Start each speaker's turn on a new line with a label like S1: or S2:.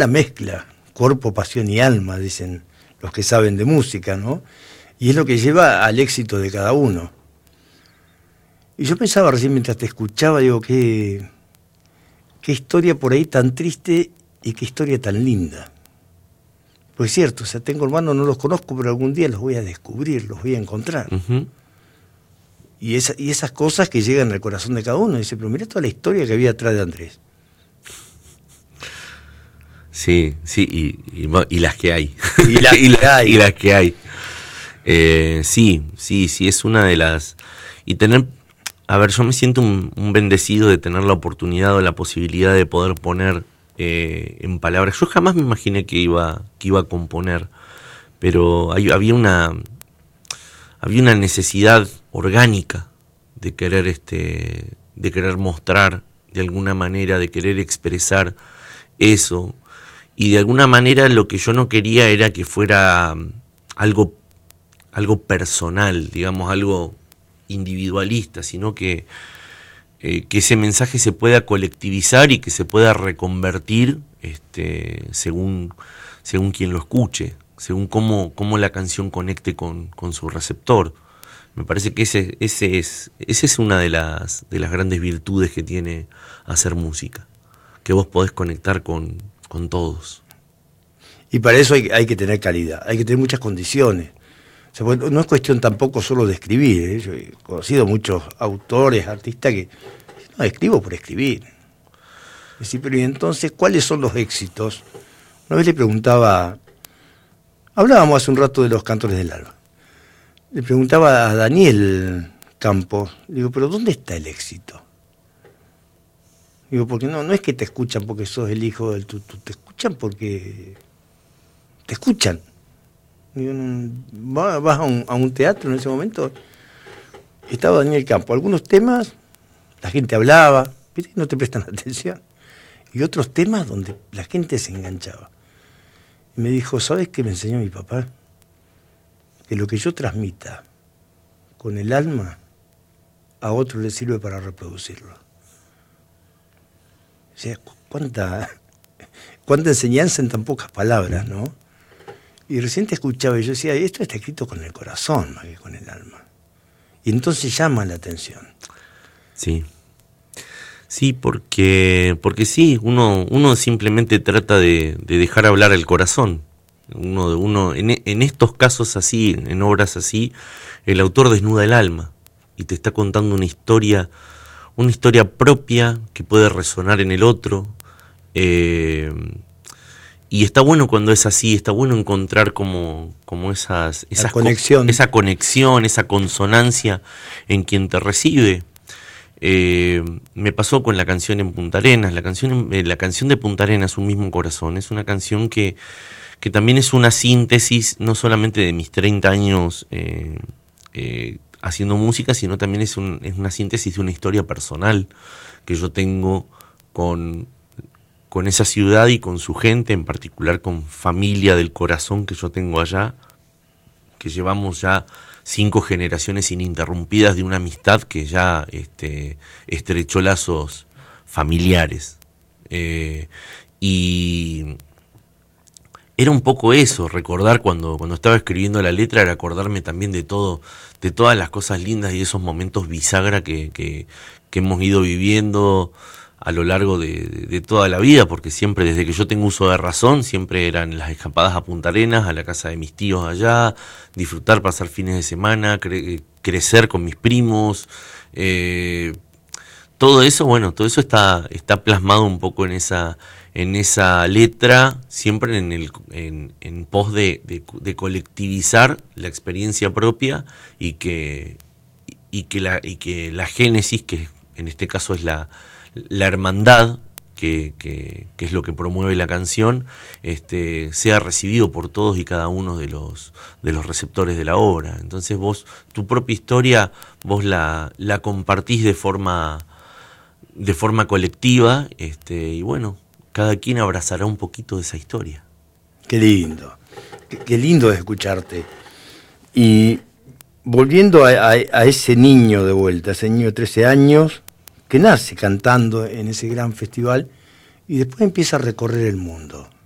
S1: la mezcla, cuerpo, pasión y alma, dicen los que saben de música, ¿no? Y es lo que lleva al éxito de cada uno. Y yo pensaba recién mientras te escuchaba, digo, qué historia por ahí tan triste y qué historia tan linda. Pues es cierto, o sea, tengo hermanos, no los conozco, pero algún día los voy a descubrir, los voy a encontrar.
S2: Uh-huh.
S1: Y esas cosas que llegan al corazón de cada uno. Dice, pero mira toda la historia que había atrás de Andrés.
S2: Sí, y las que hay.
S1: Y las que hay.
S2: Sí, es una de las... Y tener... A ver, yo me siento un bendecido de tener la oportunidad o la posibilidad de poder poner en palabras. Yo jamás me imaginé que iba a componer, pero había una necesidad orgánica de querer mostrar de alguna manera, de querer expresar eso. Y de alguna manera lo que yo no quería era que fuera algo personal, digamos, algo individualista, sino que ese mensaje se pueda colectivizar y que se pueda reconvertir según quien lo escuche, según cómo la canción conecte con su receptor. Me parece que ese es una de las grandes virtudes que tiene hacer música, que vos podés conectar con todos.
S1: Y para eso hay que tener calidad, hay que tener muchas condiciones. O sea, no es cuestión tampoco solo de escribir, ¿eh? Yo he conocido muchos autores, artistas que no escribo por escribir. Es decir, pero ¿y entonces cuáles son los éxitos? Una vez le preguntaba, hablábamos hace un rato de los Cantores del Alba, le preguntaba a Daniel Campos, digo, pero ¿dónde está el éxito? Digo, porque no es que te escuchan porque sos el hijo del tutú, te escuchan porque te escuchan. Digo, vas a un teatro en ese momento, estaba Daniel Campos, algunos temas la gente hablaba, ¿viste? No te prestan atención, y otros temas donde la gente se enganchaba. Y me dijo, ¿sabes qué me enseñó mi papá? Que lo que yo transmita con el alma a otro le sirve para reproducirlo. O sea, cuánta enseñanza en tan pocas palabras, ¿no? Y recién te escuchaba y yo decía, esto está escrito con el corazón más que con el alma. Y entonces llama la atención.
S2: Sí. Sí, porque sí, uno simplemente trata de dejar hablar al corazón. Uno en estos casos así, en obras así, el autor desnuda el alma y te está contando una historia propia que puede resonar en el otro. Y está bueno cuando es así, está bueno encontrar como esa conexión, esa consonancia en quien te recibe. Me pasó con la canción en Punta Arenas. La canción de Punta Arenas, Un mismo corazón, es una canción que también es una síntesis no solamente de mis 30 años haciendo música, sino también es una síntesis de una historia personal que yo tengo con esa ciudad y con su gente, en particular con Familia del Corazón que yo tengo allá, que llevamos ya 5 generaciones ininterrumpidas de una amistad que ya estrechó lazos familiares. Y era un poco eso, recordar cuando estaba escribiendo la letra, era acordarme también de todas las cosas lindas y esos momentos bisagra que hemos ido viviendo a lo largo de toda la vida, porque siempre, desde que yo tengo uso de razón, siempre eran las escapadas a Punta Arenas, a la casa de mis tíos allá, disfrutar, pasar fines de semana, crecer con mis primos, todo eso está plasmado un poco en esa letra, siempre en pos de colectivizar la experiencia propia y que la génesis, que en este caso es la hermandad, que es lo que promueve la canción, sea recibido por todos y cada uno de los receptores de la obra. Entonces vos, tu propia historia, vos la compartís de forma colectiva, y bueno, cada quien abrazará un poquito de esa historia.
S1: Qué lindo, qué lindo es escucharte. Y volviendo a ese niño de vuelta, ese niño de 13 años, que nace cantando en ese gran festival y después empieza a recorrer el mundo.